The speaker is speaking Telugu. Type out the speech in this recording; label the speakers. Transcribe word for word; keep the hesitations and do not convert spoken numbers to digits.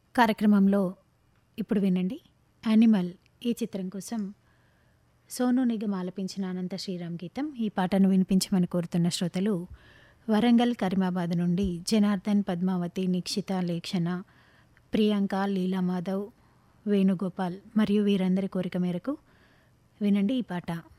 Speaker 1: కార్యక్రమంలో ఇప్పుడు వినండి. యానిమల్ ఈ చిత్రం కోసం సోనూ నిగమ్ ఆలపించిన అనంత శ్రీరామ్ గీతం. ఈ పాటను వినిపించమని కోరుతున్న శ్రోతలు వరంగల్, కరీమాబాద్ నుండి జనార్దన్, పద్మావతి, నిక్షిత, లేక్షణ, ప్రియాంక, లీలామాధవ్, వేణుగోపాల్ మరియు వీరందరి కోరిక మేరకు వినండి ఈ పాట.